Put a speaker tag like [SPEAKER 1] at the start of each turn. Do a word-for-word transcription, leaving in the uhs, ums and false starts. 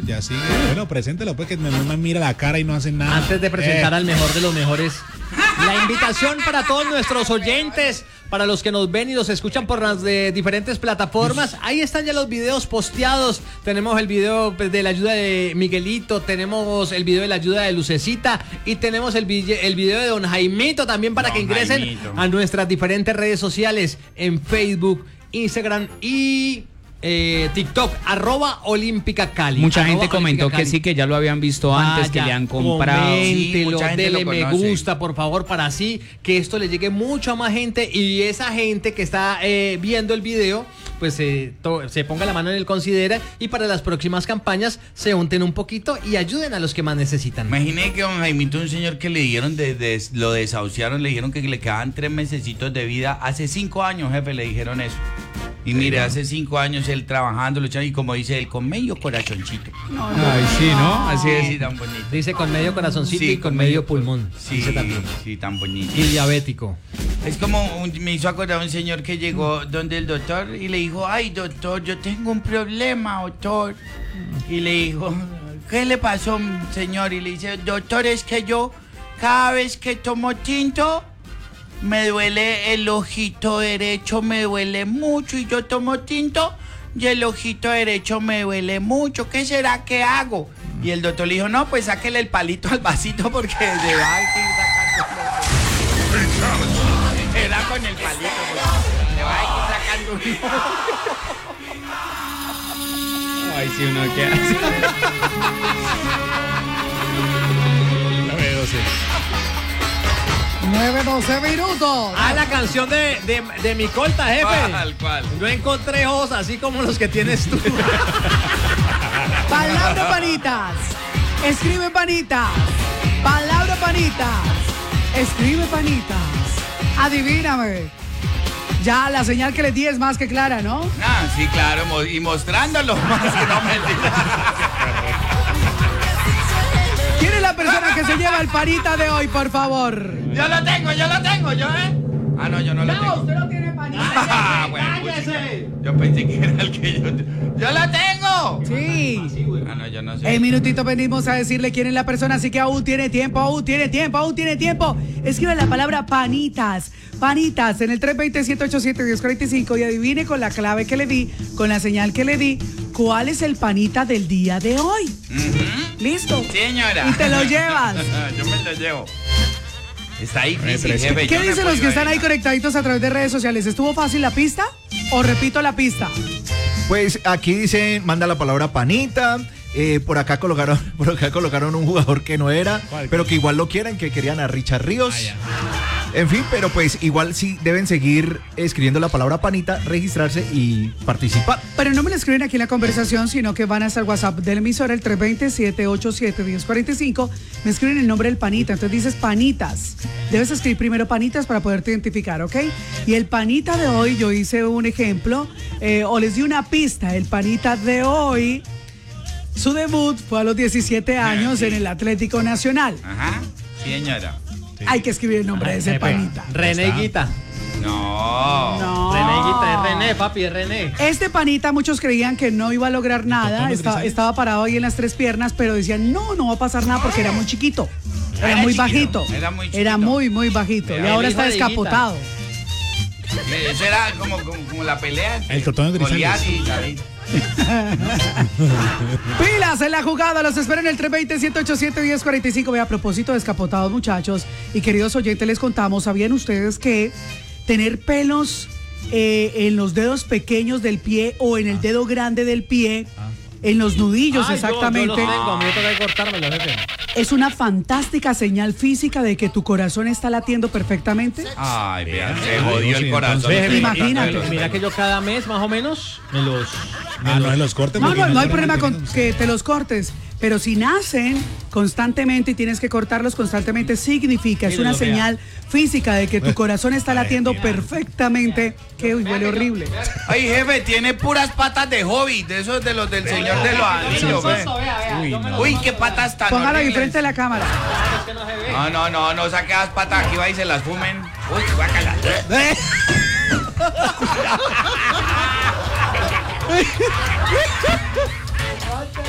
[SPEAKER 1] ya sigue. Bueno, preséntelo, pues que me, me mira la cara y no hacen nada.
[SPEAKER 2] Antes de presentar
[SPEAKER 1] eh.
[SPEAKER 2] al mejor de los mejores, la invitación para todos nuestros oyentes, para los que nos ven y nos escuchan por las de diferentes plataformas. Ahí están ya los videos posteados. Tenemos el video de la ayuda de Miguelito, tenemos el video de la ayuda de Lucecita y tenemos el, el video de Don Jaimito también para don que ingresen Jaimito. A nuestras diferentes redes sociales en Facebook, Instagram y eh, TikTok, arroba Olímpica Cali.
[SPEAKER 3] Mucha
[SPEAKER 2] arroba
[SPEAKER 3] gente comentó que sí, que ya lo habían visto antes, Vaya, que le han comprado.
[SPEAKER 2] Coméntelo,
[SPEAKER 3] Sí,
[SPEAKER 2] dele me gusta, por favor, para así que esto le llegue mucho a más gente y esa gente que está eh, viendo el video, pues eh, to, se ponga la mano en el considera y para las próximas campañas se unten un poquito y ayuden a los que más necesitan.
[SPEAKER 4] Imaginé que don Jaimito, un señor que le dieron, de, de, lo desahuciaron, le dijeron que le quedaban tres mesecitos de vida. Hace cinco años, jefe, le dijeron eso. Y mire, sí, hace cinco años él trabajando, luchando, y como dice él, con medio corazoncito.
[SPEAKER 3] No, no. Ay, sí, ¿no? Así es.
[SPEAKER 4] Sí, tan bonito.
[SPEAKER 2] Dice con medio corazoncito
[SPEAKER 4] sí,
[SPEAKER 2] y con medio pulmón.
[SPEAKER 4] Sí,
[SPEAKER 2] dice también.
[SPEAKER 4] Sí, tan bonito.
[SPEAKER 2] Y diabético.
[SPEAKER 4] Es como, un, me hizo acordar un señor que llegó donde el doctor y le dijo, ay, doctor, yo tengo un problema, doctor. Y le dijo, ¿qué le pasó, señor? Y le dice, doctor, es que yo cada vez que tomo tinto, me duele el ojito derecho, me duele mucho y yo tomo tinto y el ojito derecho me duele mucho. ¿Qué será que hago? Y el doctor le dijo, no, pues sáquele el palito al vasito porque se va a ir sacando. Era con el palito, porque se va a ir sacando.
[SPEAKER 3] Ay, sí, uno que hace.
[SPEAKER 1] nueve doce.
[SPEAKER 5] nueve doce minutos.
[SPEAKER 2] Ah, la canción de, de, de mi colta, jefe.
[SPEAKER 4] ¿Cuál, cuál?
[SPEAKER 2] Yo encontré ojos así como los que tienes tú.
[SPEAKER 5] Palabra panitas. Escribe panitas. Palabra panitas. Escribe panitas. Adivíname. Ya la señal que le di es más que clara, ¿no?
[SPEAKER 4] Ah, sí, claro, y mostrándolo más que no mentira.
[SPEAKER 5] ¿Quién es la persona que se lleva el panita de hoy, por favor?
[SPEAKER 4] Yo lo tengo, yo lo tengo, yo, ¿eh? Ah, no, yo no lo tengo.
[SPEAKER 5] usted no tiene panita.
[SPEAKER 4] Ah, bueno,
[SPEAKER 2] ¡Cállese!
[SPEAKER 4] yo pensé que era el que yo... ¡Yo lo tengo!
[SPEAKER 5] Sí.
[SPEAKER 4] Ah, no, yo no sé.
[SPEAKER 5] En minutito venimos a decirle quién es la persona, así que aún tiene tiempo, aún tiene tiempo, aún tiene tiempo. Escribe la palabra panitas, panitas en el tres dos cero, siete ocho siete, uno cero cuatro cinco y adivine con la clave que le di, con la señal que le di, cuál es el panita del día de hoy.
[SPEAKER 4] Uh-huh.
[SPEAKER 5] ¿Listo?
[SPEAKER 4] Señora.
[SPEAKER 5] Y te lo llevas.
[SPEAKER 4] Yo me lo llevo. Está ahí,
[SPEAKER 1] Me
[SPEAKER 4] jefe.
[SPEAKER 1] parece.
[SPEAKER 5] ¿Qué
[SPEAKER 4] yo
[SPEAKER 5] dicen
[SPEAKER 4] me
[SPEAKER 5] los que
[SPEAKER 4] puedo
[SPEAKER 5] están ahí
[SPEAKER 4] adivinar.
[SPEAKER 5] conectaditos a través de redes sociales? ¿Estuvo fácil la pista? ¿O repito la pista?
[SPEAKER 6] Pues aquí dicen, manda la palabra panita. Eh, por acá colocaron, por acá colocaron un jugador que no era,
[SPEAKER 1] ¿Cuál?
[SPEAKER 6] pero que igual lo quieren, que querían a Richard Ríos.
[SPEAKER 1] Ah, ya.
[SPEAKER 6] En fin, pero pues igual sí deben seguir escribiendo la palabra panita, registrarse y participar.
[SPEAKER 5] Pero no me lo escriben aquí en la conversación, sino que van hasta el WhatsApp del emisor, el tres dos cero, siete ocho siete, uno cero cuatro cinco. Me escriben el nombre del panita, entonces dices panitas. Debes escribir primero panitas para poderte identificar, ¿ok? Y el panita de hoy, yo hice un ejemplo, eh, o les di una pista. El panita de hoy, su debut fue a los diecisiete años
[SPEAKER 4] sí.
[SPEAKER 5] en el Atlético Nacional.
[SPEAKER 4] Ajá, señora.
[SPEAKER 1] Sí.
[SPEAKER 5] Hay que escribir el nombre de ese
[SPEAKER 2] Jefe,
[SPEAKER 5] panita.
[SPEAKER 2] René Guita.
[SPEAKER 4] No.
[SPEAKER 5] No.
[SPEAKER 2] René Guita, es René, papi, es René.
[SPEAKER 5] Este panita, muchos creían que no iba a lograr nada,
[SPEAKER 1] Tocando
[SPEAKER 5] estaba,
[SPEAKER 1] Grisales.
[SPEAKER 5] estaba parado ahí en las tres piernas, pero decían, no, no va a pasar nada porque era muy chiquito, era,
[SPEAKER 4] Era
[SPEAKER 5] muy
[SPEAKER 4] chiquito,
[SPEAKER 5] bajito,
[SPEAKER 4] era muy chiquito.
[SPEAKER 5] era muy, muy bajito,
[SPEAKER 4] Era
[SPEAKER 5] y
[SPEAKER 4] el
[SPEAKER 5] ahora
[SPEAKER 2] hijo
[SPEAKER 5] está
[SPEAKER 2] de Higuita.
[SPEAKER 5] descapotado.
[SPEAKER 4] Eso era como, como, como la pelea. entre
[SPEAKER 1] El Totón de Grisales.
[SPEAKER 4] Goliat y David.
[SPEAKER 5] Pilas en la jugada, los espero en el tres dos cero, siete ocho siete, uno cero cuatro cinco. Ve, a propósito de descapotados, muchachos y queridos oyentes, les contamos, ¿sabían ustedes que tener pelos eh, en los dedos pequeños del pie o en el dedo grande del pie, en los nudillos
[SPEAKER 2] Ay, yo-
[SPEAKER 5] exactamente,
[SPEAKER 2] Yo, los tengo, a mí me toca cortármelo, jefe.
[SPEAKER 5] es una fantástica señal física de que tu corazón está latiendo perfectamente?
[SPEAKER 4] Ay, vean, se
[SPEAKER 1] Ay,
[SPEAKER 4] jodió
[SPEAKER 1] no, sí,
[SPEAKER 4] el corazón.
[SPEAKER 1] entonces-
[SPEAKER 4] Se le
[SPEAKER 5] Imagínate.
[SPEAKER 4] cortó el-
[SPEAKER 2] Mira que yo cada mes, más o menos, me los...
[SPEAKER 1] Ah, no, en los cortes.
[SPEAKER 5] No,
[SPEAKER 1] porque
[SPEAKER 5] no, no hay
[SPEAKER 1] fueron
[SPEAKER 5] problema con
[SPEAKER 1] mantenidos.
[SPEAKER 5] que te los cortes, pero si nacen constantemente y tienes que cortarlos constantemente, significa, es
[SPEAKER 2] Mire,
[SPEAKER 5] una
[SPEAKER 2] lo vea.
[SPEAKER 5] señal física de que tu corazón está
[SPEAKER 1] Ay,
[SPEAKER 5] latiendo
[SPEAKER 1] mira.
[SPEAKER 5] perfectamente, que uy, huele horrible.
[SPEAKER 4] Ay, jefe, tiene puras patas de hobbit, de esos de los del Señor de los Anillos, ve.
[SPEAKER 1] Uy, no.
[SPEAKER 4] Uy, qué patas tan
[SPEAKER 5] Póngalo ahí
[SPEAKER 4] horribles.
[SPEAKER 5] frente de la cámara.
[SPEAKER 4] No, no, no, no saque las patas aquí, va y se las fumen. Uy, guácala.